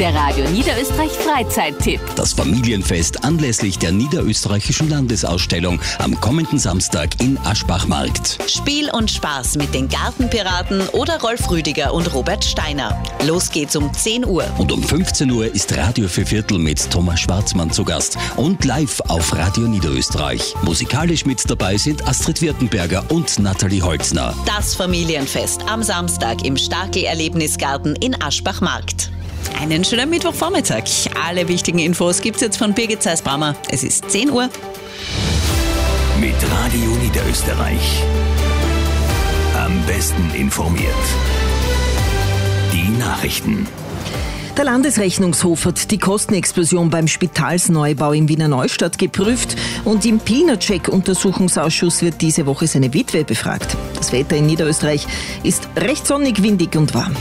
Der Radio Niederösterreich Freizeittipp. Das Familienfest anlässlich der Niederösterreichischen Landesausstellung am kommenden Samstag in Aschbachmarkt. Spiel und Spaß mit den Gartenpiraten oder Rolf Rüdiger und Robert Steiner. Los geht's um 10 Uhr. Und um 15 Uhr ist Radio für Viertel mit Thomas Schwarzmann zu Gast und live auf Radio Niederösterreich. Musikalisch mit dabei sind Astrid Wirtenberger und Nathalie Holzner. Das Familienfest am Samstag im Starkel-Erlebnisgarten in Aschbachmarkt. Einen schönen Mittwochvormittag. Alle wichtigen Infos gibt's jetzt von Birgit Zeiss-Brammer. Es ist 10 Uhr. Mit Radio Niederösterreich. Am besten informiert. Die Nachrichten. Der Landesrechnungshof hat die Kostenexplosion beim Spitalsneubau in Wiener Neustadt geprüft und im Pilnacek-Untersuchungsausschuss wird diese Woche seine Witwe befragt. Das Wetter in Niederösterreich ist recht sonnig, windig und warm.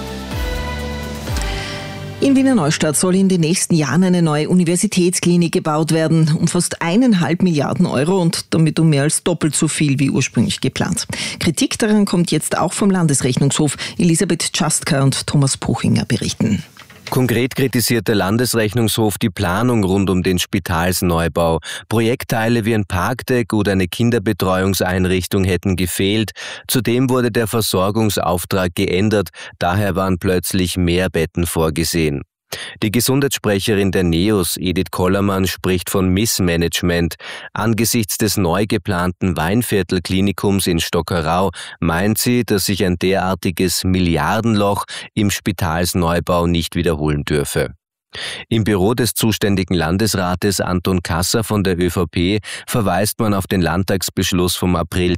In Wiener Neustadt soll in den nächsten Jahren eine neue Universitätsklinik gebaut werden, um fast 1,5 Milliarden Euro und damit um mehr als doppelt so viel wie ursprünglich geplant. Kritik daran kommt jetzt auch vom Landesrechnungshof. Elisabeth Czastka und Thomas Puchinger berichten. Konkret kritisiert der Landesrechnungshof die Planung rund um den Spitalsneubau. Projektteile wie ein Parkdeck oder eine Kinderbetreuungseinrichtung hätten gefehlt. Zudem wurde der Versorgungsauftrag geändert, daher waren plötzlich mehr Betten vorgesehen. Die Gesundheitssprecherin der NEOS, Edith Kollermann, spricht von Missmanagement. Angesichts des neu geplanten Weinviertel-Klinikums in Stockerau meint sie, dass sich ein derartiges Milliardenloch im Spitalsneubau nicht wiederholen dürfe. Im Büro des zuständigen Landesrates Anton Kasser von der ÖVP verweist man auf den Landtagsbeschluss vom April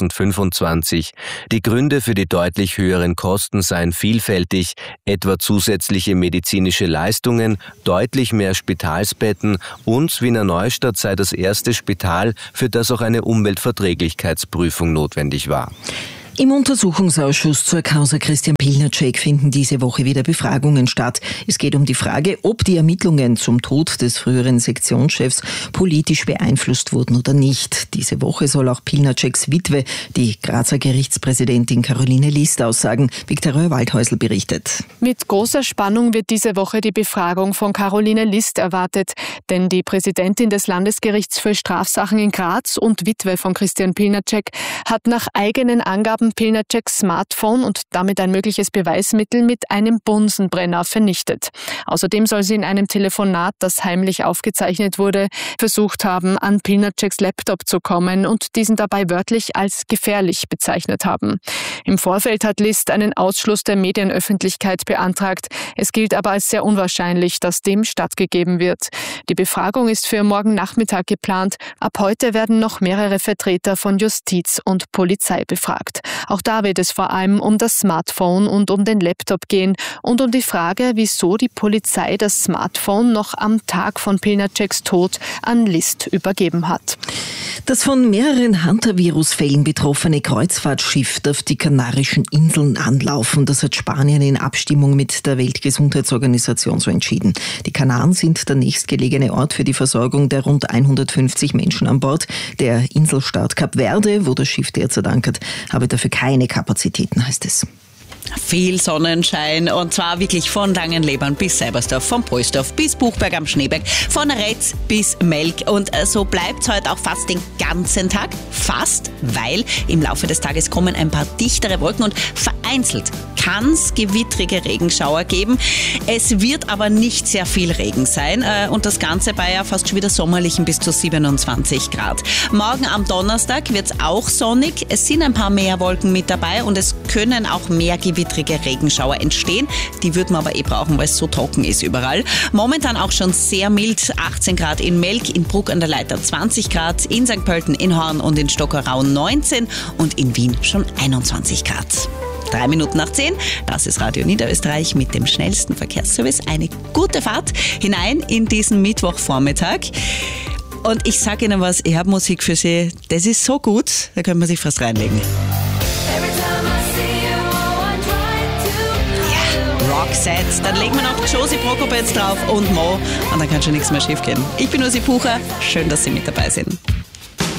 2025. Die Gründe für die deutlich höheren Kosten seien vielfältig, etwa zusätzliche medizinische Leistungen, deutlich mehr Spitalsbetten und Wiener Neustadt sei das erste Spital, für das auch eine Umweltverträglichkeitsprüfung notwendig war. Im Untersuchungsausschuss zur Causa Christian Pilnacek finden diese Woche wieder Befragungen statt. Es geht um die Frage, ob die Ermittlungen zum Tod des früheren Sektionschefs politisch beeinflusst wurden oder nicht. Diese Woche soll auch Pilnaceks Witwe, die Grazer Gerichtspräsidentin Caroline List, aussagen. Viktoria Waldhäusl berichtet. Mit großer Spannung wird diese Woche die Befragung von Caroline List erwartet, denn die Präsidentin des Landesgerichts für Strafsachen in Graz und Witwe von Christian Pilnacek hat nach eigenen Angaben Pilnaceks Smartphone und damit ein mögliches Beweismittel mit einem Bunsenbrenner vernichtet. Außerdem soll sie in einem Telefonat, das heimlich aufgezeichnet wurde, versucht haben, an Pilnaceks Laptop zu kommen und diesen dabei wörtlich als gefährlich bezeichnet haben. Im Vorfeld hat List einen Ausschluss der Medienöffentlichkeit beantragt. Es gilt aber als sehr unwahrscheinlich, dass dem stattgegeben wird. Die Befragung ist für morgen Nachmittag geplant. Ab heute werden noch mehrere Vertreter von Justiz und Polizei befragt. Auch da wird es vor allem um das Smartphone und um den Laptop gehen und um die Frage, wieso die Polizei das Smartphone noch am Tag von Pilnaceks Tod an List übergeben hat. Das von mehreren Hantavirus-Fällen betroffene Kreuzfahrtschiff darf die Kanarischen Inseln anlaufen. Das hat Spanien in Abstimmung mit der Weltgesundheitsorganisation so entschieden. Die Kanaren sind der nächstgelegene Ort für die Versorgung der rund 150 Menschen an Bord. Der Inselstaat Kap Verde, wo das Schiff derzeit ankert, habe dafür keine Kapazitäten, heißt es. Viel Sonnenschein und zwar wirklich von Langenlebern bis Seibersdorf, von Polsdorf bis Buchberg am Schneeberg, von Retz bis Melk und so bleibt es heute auch fast den ganzen Tag. Fast, weil im Laufe des Tages kommen ein paar dichtere Wolken und vereinzelt kann es gewittrige Regenschauer geben. Es wird aber nicht sehr viel Regen sein und das Ganze bei ja fast schon wieder sommerlichen bis zu 27 Grad. Morgen am Donnerstag wird es auch sonnig. Es sind ein paar mehr Wolken mit dabei und es können auch mehr gewittrige Regenschauer entstehen. Die würden wir aber brauchen, weil es so trocken ist überall. Momentan auch schon sehr mild. 18 Grad in Melk, in Bruck an der Leiter 20 Grad, in St. Pölten, in Horn und in Stockerau 19 und in Wien schon 21 Grad. 3 Minuten nach 10, das ist Radio Niederösterreich mit dem schnellsten Verkehrsservice. Eine gute Fahrt hinein in diesen Mittwochvormittag. Und ich sage Ihnen was, ich habe Musik für Sie, das ist so gut, da können wir sich fast reinlegen. Roxette, dann legen wir noch Josie Prokopetz drauf und Mo und dann kann schon nichts mehr schief gehen. Ich bin Usi Pucher, schön, dass Sie mit dabei sind.